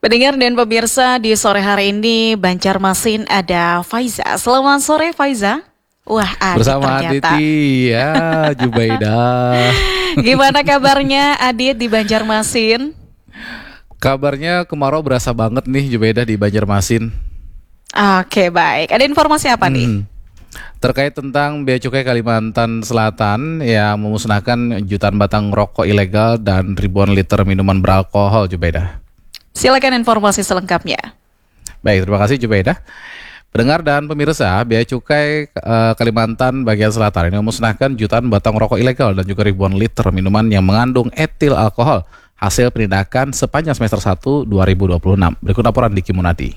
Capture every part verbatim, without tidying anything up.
Pendengar dan pemirsa, di sore hari ini Banjarmasin ada Faiza. Selamat sore Faiza. Wah, Adit Bersama ternyata. Aditi ya, Jubaidah. Gimana kabarnya Adit di Banjarmasin? Kabarnya kemarau berasa banget nih Jubaidah di Banjarmasin. Oke, baik. Ada informasi apa nih? Hmm. Terkait tentang Bea Cukai Kalimantan Selatan yang memusnahkan jutaan batang rokok ilegal dan ribuan liter minuman beralkohol, Jubaidah. Silakan informasi selengkapnya. Baik, terima kasih Jubaidah. Pendengar dan pemirsa, Bea Cukai uh, Kalimantan bagian selatan ini memusnahkan jutaan batang rokok ilegal dan juga ribuan liter minuman yang mengandung etil alkohol hasil penindakan sepanjang semester satu dua ribu dua puluh enam. Berikut laporan Diki Munadi.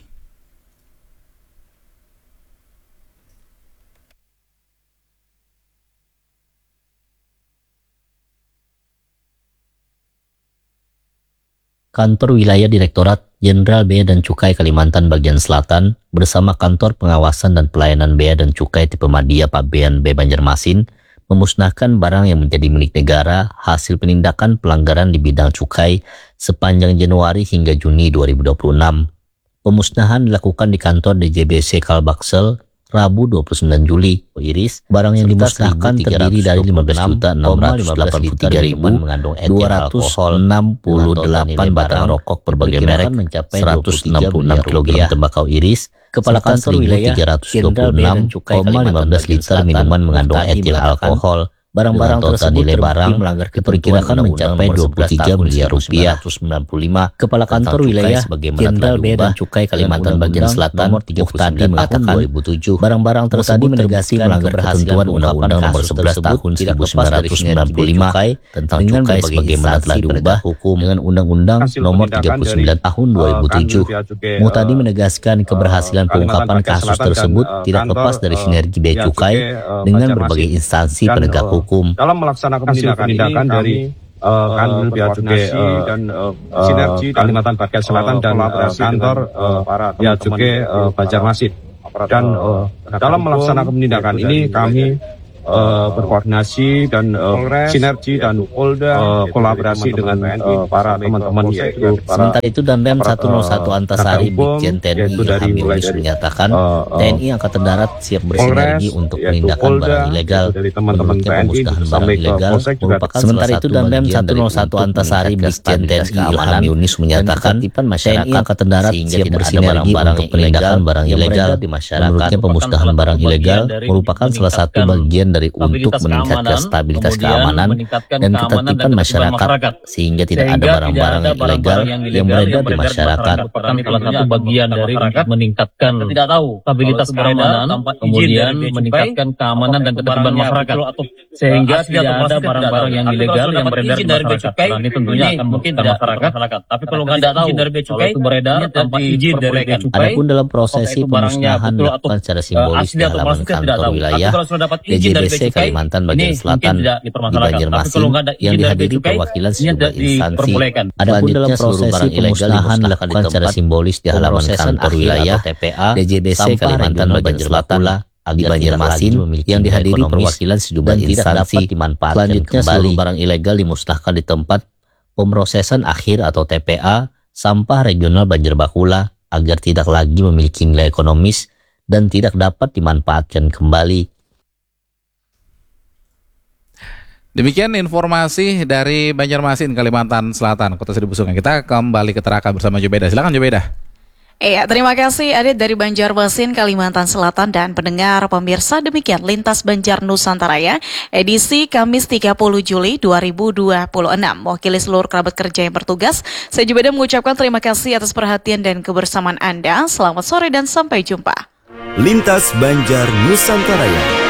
Kantor Wilayah Direktorat Jenderal Bea dan Cukai Kalimantan bagian Selatan bersama Kantor Pengawasan dan Pelayanan Bea dan Cukai Tipe Madya Pabean B Banjarmasin memusnahkan barang yang menjadi milik negara hasil penindakan pelanggaran di bidang cukai sepanjang Januari hingga Juni dua ribu dua puluh enam. Pemusnahan dilakukan di kantor D J B C Kalbaksel Rabu dua puluh sembilan Juli. Iris, barang yang dimusnahkan terdiri dari lima belas juta enam ratus delapan puluh tiga ribu dua ratus enam puluh delapan batang rokok berbagai merek, seratus enam puluh enam kilogram tembakau iris, kepala kantor wilayah tiga ratus dua puluh enam koma lima belas liter minuman mengandung etil alkohol. Barang-barang tersebut nilai barang diperkirakan mencapai dua puluh tiga miliar rupiah. Kepala Kantor Wilayah Jenderal Bea dan Cukai Kalimantan bagian Selatan Muhtadi mengatakan barang-barang tersebut terbukti melanggar ketentuan Undang-Undang Nomor sebelas Tahun seribu sembilan ratus sembilan puluh lima tentang cukai sebagaimana telah diubah dengan Undang-Undang Nomor tiga puluh sembilan Tahun dua ribu tujuh. Muhtadi menegaskan keberhasilan pengungkapan kasus tersebut tidak lepas dari sinergi bea cukai dengan berbagai instansi penegak hukum. Hukum. Dalam melaksanakan penindakan dari uh, Kanwil Bea Cukai uh, dan uh, Sinergi Kalimantan bagian Selatan uh, dan uh, kantor uh, para Bea Cukai uh, Banjarmasin. Dan uh, dalam melaksanakan penindakan ini kami uh, berkoordinasi dan uh, sinergi dan uh, kolaborasi dengan uh, para teman-teman yaitu para sementara itu Danrem seratus satu Antasari Brigjen T N I Ilham Yunis menyatakan T N I Angkatan Darat siap bersinergi untuk penindakan barang ilegal. Menurutnya pemusnahan barang ilegal merupakan sementara itu Danrem seratus satu Antasari Brigjen T N I Ilham Yunis menyatakan T N I Angkatan Darat siap bersinergi untuk penindakan barang ilegal di masyarakat. Menurutnya pemusnahan barang ilegal merupakan salah satu bagian dari untuk meningkatkan stabilitas keamanan dan ketertiban masyarakat sehingga tidak ada barang-barang ilegal yang beredar di masyarakat. Salah satu bagian dari meningkatkan tidak tahu stabilitas keamanan, kemudian meningkatkan keamanan dan ketertiban masyarakat sehingga tidak ada barang-barang yang ilegal yang beredar di masyarakat. Dan ini tentunya akan mungkin masyarakat. Tapi kalau nggak tahu kalau itu beredar tanpa izin dari bea cukai. Adapun dalam prosesi pemusnahan dilakukan secara simbolis di halaman kantor wilayah D J B C Kalimantan bagian Selatan di Banjarmasin yang dihadiri perwakilan sejumlah instansi. Adapun dalam prosesi pemusnahan dilakukan secara simbolis di halaman kantor wilayah D J B C Kalimantan bagian Selatan di Banjarmasin yang dihadiri perwakilan sejumlah instansi. Selanjutnya seluruh barang ilegal dimusnahkan di tempat pemrosesan akhir atau T P A sampah regional Banjarbakula agar tidak lagi memiliki nilai ekonomis dan tidak dapat dimanfaatkan kembali. Demikian informasi dari Banjarmasin, Kalimantan Selatan, Kota Seribu Sungai. Kita kembali ke Tarakan bersama Jubaidah. Silakan Jubaidah. Iya, terima kasih Adit dari Banjarmasin, Kalimantan Selatan. Dan pendengar pemirsa, demikian Lintas Banjar Nusantara ya, edisi Kamis tiga puluh Juli dua ribu dua puluh enam. Mewakili seluruh kerabat kerja yang bertugas, saya Jubaidah mengucapkan terima kasih atas perhatian dan kebersamaan Anda. Selamat sore dan sampai jumpa. Lintas Banjar Nusantara.